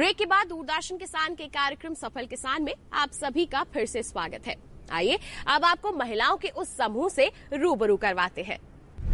Break के बाद दूरदर्शन किसान के कार्यक्रम सफल किसान में आप सभी का फिर से स्वागत है। आइए अब आपको महिलाओं के उस समूह से रूबरू करवाते हैं।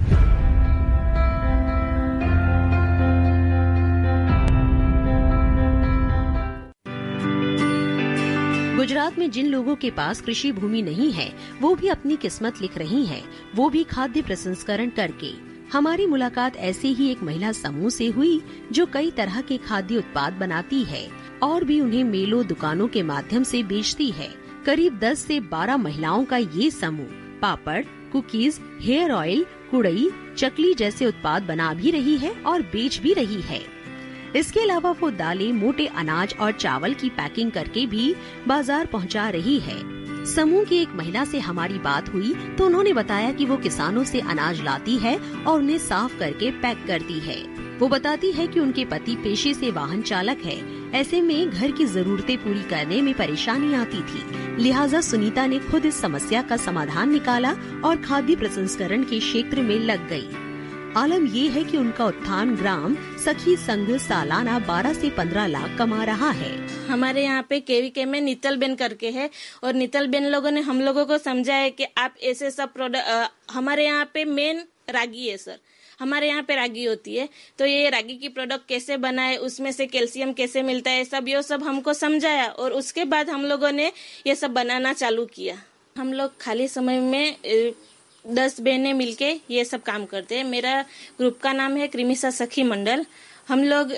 गुजरात में जिन लोगों के पास कृषि भूमि नहीं है, वो भी अपनी किस्मत लिख रही हैं, वो भी खाद्य प्रसंस्करण करके। हमारी मुलाकात ऐसे ही एक महिला समूह से हुई जो कई तरह के खाद्य उत्पाद बनाती है और भी उन्हें मेलों दुकानों के माध्यम से बेचती है। करीब 10 से 12 महिलाओं का ये समूह पापड़, कुकीज, हेयर ऑयल, कुड़ई, चकली जैसे उत्पाद बना भी रही है और बेच भी रही है। इसके अलावा वो दालें, मोटे अनाज और चावल की पैकिंग करके भी बाजार पहुंचा रही है। समूह की एक महिला से हमारी बात हुई तो उन्होंने बताया कि वो किसानों से अनाज लाती है और उन्हें साफ करके पैक करती है। वो बताती है कि उनके पति पेशे से वाहन चालक है, ऐसे में घर की जरूरतें पूरी करने में परेशानी आती थी। लिहाजा सुनीता ने खुद इस समस्या का समाधान निकाला और खाद्य प्रसंस्करण के क्षेत्र में लग गई। आलम ये है कि उनका उत्थान ग्राम सखी संघ सालाना 12 से 15 लाख कमा रहा है। हमारे यहाँ पे केवीके में नीतल बेन करके है और नीतल बेन लोगों ने हम लोगों को समझाया कि आप ऐसे सब प्रोडक्ट, हमारे यहाँ पे मेन रागी है सर, हमारे यहाँ पे रागी होती है, तो ये रागी की प्रोडक्ट कैसे बनाए, उसमें से कैल्शियम कैसे मिलता है, सब ये सब हमको समझाया और उसके बाद हम लोगों ने ये सब बनाना चालू किया। हम लोग खाली समय में 10 बहनें मिलके ये सब काम करते हैं। मेरा ग्रुप का नाम है क्रिमिसा सखी मंडल। हम लोग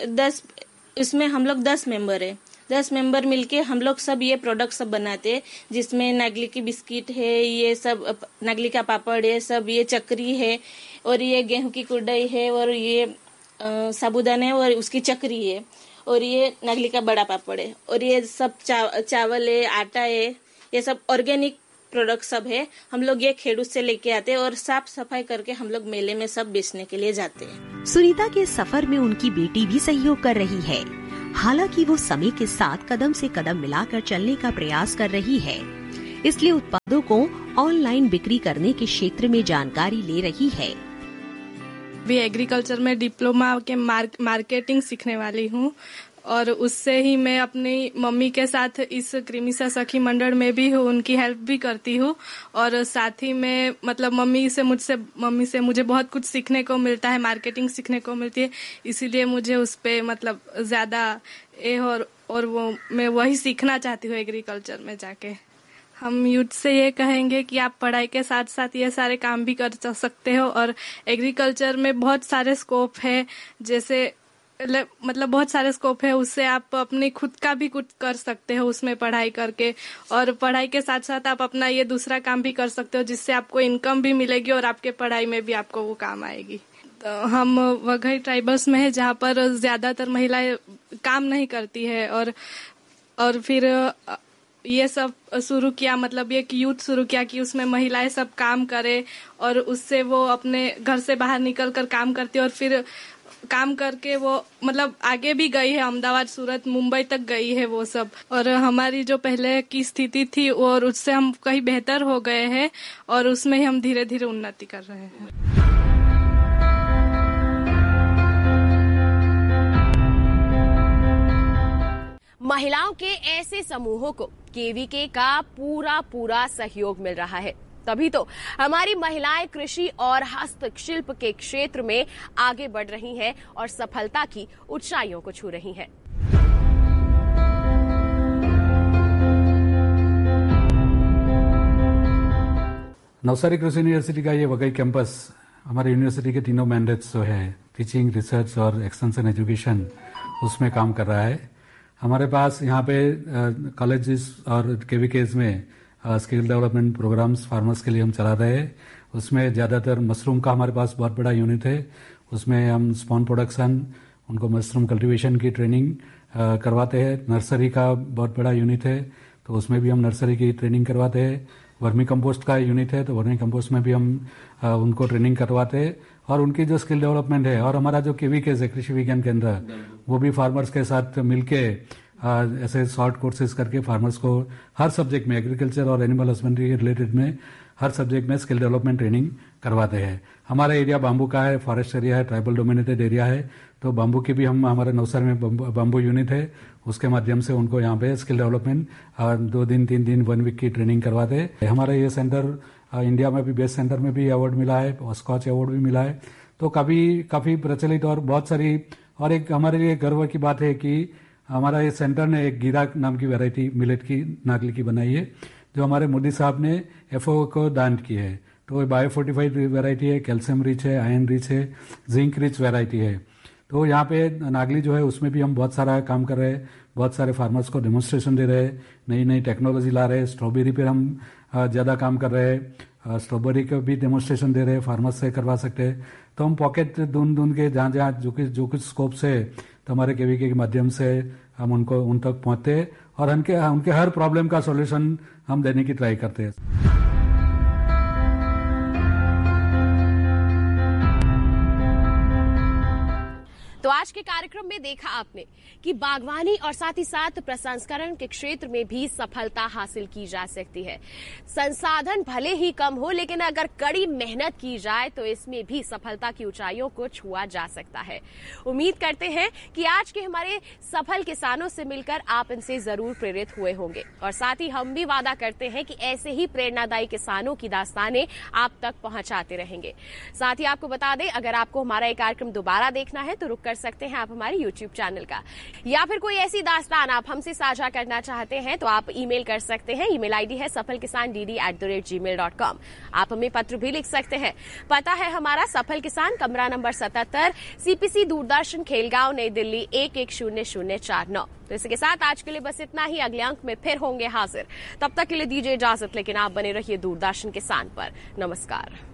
10 मेंबर है। 10 मेंबर मिलके हम लोग सब ये प्रोडक्ट सब बनाते हैं, जिसमें नागली की बिस्किट है, ये सब नागली का पापड़ है, सब ये चक्री है और ये गेहूं की कुड़ई है और ये साबुदाना और उसकी चक्री है और ये नागली का बड़ा पापड़ है और ये सब चावल है, आटा है, ये सब ऑर्गेनिक प्रोडक्ट सब है। हम लोग ये खेड़ूत से लेके आते हैं और साफ सफाई करके हम लोग मेले में सब बेचने के लिए जाते हैं। सुनीता के सफर में उनकी बेटी भी सहयोग कर रही है। हालांकि वो समय के साथ कदम से कदम मिलाकर चलने का प्रयास कर रही है, इसलिए उत्पादों को ऑनलाइन बिक्री करने के क्षेत्र में जानकारी ले रही है। भी एग्रीकल्चर में डिप्लोमा के मार्केटिंग सीखने वाली हूँ और उससे ही मैं अपनी मम्मी के साथ इस क्रिमिसा सखी मंडल में भी हूँ, उनकी हेल्प भी करती हूँ और साथ ही में मतलब मम्मी से मुझे बहुत कुछ सीखने को मिलता है, मार्केटिंग सीखने को मिलती है, इसीलिए मुझे उस पे मतलब ज्यादा और वो मैं वही सीखना चाहती हूँ एग्रीकल्चर में जाके। हम यूथ से ये कहेंगे कि आप पढ़ाई के साथ साथ ये सारे काम भी कर सकते हो और एग्रीकल्चर में बहुत सारे स्कोप है, जैसे मतलब बहुत सारे स्कोप है, उससे आप अपने खुद का भी कुछ कर सकते हो उसमें पढ़ाई करके और पढ़ाई के साथ साथ आप अपना ये दूसरा काम भी कर सकते हो, जिससे आपको इनकम भी मिलेगी और आपके पढ़ाई में भी आपको वो काम आएगी। तो हम वघई ट्राइबल्स में है जहाँ पर ज्यादातर महिलाएं काम नहीं करती है और फिर ये सब शुरू किया, मतलब एक यूथ शुरू किया कि उसमें महिलाएं सब काम करे और उससे वो अपने घर से बाहर निकल कर काम करती है और फिर काम करके वो मतलब आगे भी गई है, अहमदाबाद, सूरत, मुंबई तक गई है वो सब। और हमारी जो पहले की स्थिति थी और उससे हम कहीं बेहतर हो गए हैं और उसमें ही हम धीरे धीरे उन्नति कर रहे हैं। महिलाओं के ऐसे समूहों को केवीके का पूरा सहयोग मिल रहा है, तभी तो हमारी महिलाएं कृषि और हस्तशिल्प के क्षेत्र में आगे बढ़ रही हैं और सफलता की ऊंचाइयों को छू रही हैं। नवसारी कृषि यूनिवर्सिटी का ये वघई कैंपस हमारे यूनिवर्सिटी के तीनों मैंडेट्स जो है टीचिंग, रिसर्च और एक्सटेंशन एजुकेशन, उसमें काम कर रहा है। हमारे पास यहाँ पे कॉलेजेस और केवीकेज में स्किल डेवलपमेंट प्रोग्राम्स फार्मर्स के लिए हम चला रहे हैं। उसमें ज़्यादातर मशरूम का हमारे पास बहुत बड़ा यूनिट है, उसमें हम स्पॉन प्रोडक्शन, उनको मशरूम कल्टीवेशन की ट्रेनिंग करवाते हैं। नर्सरी का बहुत बड़ा यूनिट है, तो उसमें भी हम नर्सरी की ट्रेनिंग करवाते हैं। वर्मी कंपोस्ट का यूनिट है, तो वर्मी कंपोस्ट में भी हम उनको ट्रेनिंग करवाते हैं और उनकी जो स्किल डेवलपमेंट है। और हमारा जो केवीकेज है, कृषि विज्ञान केंद्र, वो भी फार्मर्स के साथ मिलके ऐसे शॉर्ट कोर्सेज करके फार्मर्स को हर सब्जेक्ट में, एग्रीकल्चर और एनिमल हस्बेंड्री के रिलेटेड में हर सब्जेक्ट में स्किल डेवलपमेंट ट्रेनिंग करवाते हैं। हमारा एरिया बाम्बू का है, फॉरेस्ट एरिया है, ट्राइबल डोमिनेटेड एरिया है, तो बाम्बू की भी हम हमारे नवसारी में बाम्बू यूनिट है, उसके माध्यम से उनको यहाँ पे स्किल डेवलपमेंट 2 दिन 3 दिन 1 वीक की ट्रेनिंग करवाते हैं। हमारा ये सेंटर इंडिया में भी बेस्ट सेंटर में भी अवार्ड मिला है, स्कॉच अवार्ड भी मिला है, तो काफी प्रचलित और बहुत सारी। और एक हमारे लिए गर्व की बात है कि हमारा ये सेंटर ने एक गीरा नाम की वैरायटी मिलेट की नागली की बनाई है, जो हमारे मोदी साहब ने FAO को दान की है। तो बायोफोर्टिफाइड वैरायटी है, कैल्शियम रिच है, आयरन रिच है, जिंक रिच वैरायटी है। तो यहाँ पे नागली जो है उसमें भी हम बहुत सारा काम कर रहे हैं, बहुत सारे फार्मर्स को डेमोन्स्ट्रेशन दे रहे हैं, नई नई टेक्नोलॉजी ला रहे हैं। स्ट्रॉबेरी पे हम ज़्यादा काम कर रहे हैं, स्ट्रॉबेरी का भी डेमोन्स्ट्रेशन दे रहे हैं, फार्मर्स से करवा सकते हैं। तो हम पॉकेट ढूंढ के जहाँ जो कुछ स्कोप्स है, तो हमारे KVK के माध्यम से हम उन तक पहुँचते हैं और उनके हर प्रॉब्लम का सॉल्यूशन हम देने की ट्राई करते हैं। तो आज के कार्यक्रम में देखा आपने कि बागवानी और साथ ही साथ प्रसंस्करण के क्षेत्र में भी सफलता हासिल की जा सकती है। संसाधन भले ही कम हो, लेकिन अगर कड़ी मेहनत की जाए तो इसमें भी सफलता की ऊंचाइयों को छुआ जा सकता है। उम्मीद करते हैं कि आज के हमारे सफल किसानों से मिलकर आप इनसे जरूर प्रेरित हुए होंगे, और साथ ही हम भी वादा करते हैं कि ऐसे ही प्रेरणादायी किसानों की दास्तानें आप तक पहुंचाते रहेंगे। साथ ही आपको बता दें, अगर आपको हमारा ये कार्यक्रम दोबारा देखना है तो रुक कर सकते हैं आप हमारे YouTube चैनल का, या फिर कोई ऐसी दास्तान आप हमसे साझा करना चाहते हैं तो आप ईमेल कर सकते हैं। ईमेल आईडी है safalkisandd@gmail.com। आप हमें पत्र भी लिख सकते हैं। पता है हमारा सफल किसान, कमरा नंबर 77, CPC दूरदर्शन, खेलगांव, नई दिल्ली 110049। तो इसके साथ आज के लिए बस इतना ही। अगले अंक में फिर होंगे हाजिर, तब तक के लिए दीजिए इजाजत, लेकिन आप बने रहिए दूरदर्शन किसान पर। नमस्कार।